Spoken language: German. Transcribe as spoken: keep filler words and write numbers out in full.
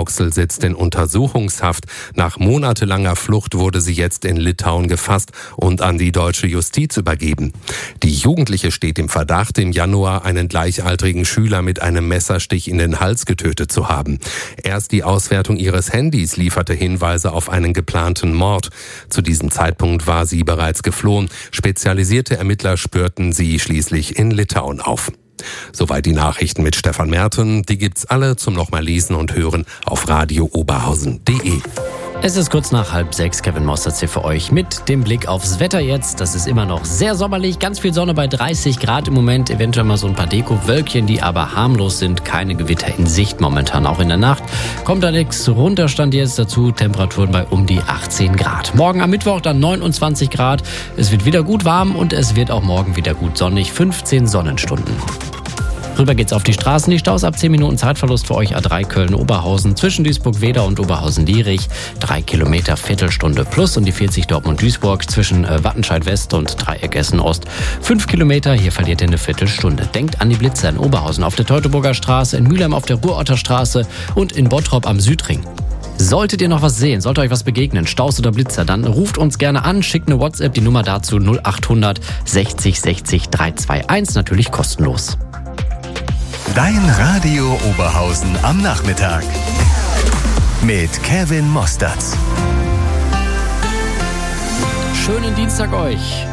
Rauxel sitzt in Untersuchungshaft. Nach monatelanger Flucht wurde sie jetzt in Litauen gefasst und an die deutsche Justiz übergeben. Die Jugendliche steht im Verdacht, im Januar einen gleichaltrigen Schüler mit einem Messerstich in den Hals getötet zu haben. Erst die Auswertung ihres Handys lieferte Hinweise auf einen geplanten Mord. Zu diesem Zeitpunkt war sie bereits geflohen. Spezialisierte Ermittler spürten sie schließlich in Litauen auf. Soweit die Nachrichten mit Stefan Merten. Die gibt's alle zum nochmal lesen und hören auf radio oberhausen punkt de. Es ist kurz nach halb sechs. Kevin Mostert hier für euch mit dem Blick aufs Wetter jetzt. Das ist immer noch sehr sommerlich, ganz viel Sonne bei dreißig Grad im Moment. Eventuell mal so ein paar Deko-Wölkchen, die aber harmlos sind. Keine Gewitter in Sicht momentan, auch in der Nacht. Kommt da nichts runter, stand jetzt dazu. Temperaturen bei um die achtzehn Grad. Morgen am Mittwoch dann neunundzwanzig Grad. Es wird wieder gut warm und es wird auch morgen wieder gut sonnig. fünfzehn Sonnenstunden. Rüber geht's auf die Straßen. Die Staus ab zehn Minuten Zeitverlust für euch. A drei Köln-Oberhausen zwischen Duisburg-Wedau und Oberhausen-Lierich. Drei Kilometer, Viertelstunde plus. Und die vierzig Dortmund-Duisburg zwischen äh, Wattenscheid-West und Dreieck Essen-Ost. Fünf Kilometer, hier verliert ihr eine Viertelstunde. Denkt an die Blitzer in Oberhausen auf der Teutoburger Straße, in Mülheim auf der Ruhrorter Straße und in Bottrop am Südring. Solltet ihr noch was sehen, sollte euch was begegnen, Staus oder Blitzer, dann ruft uns gerne an, schickt eine WhatsApp, die Nummer dazu null acht hundert sechzig sechzig dreihundertzweiundundzwanzig, natürlich kostenlos. Dein Radio Oberhausen am Nachmittag mit Kevin Mostert. Schönen Dienstag euch.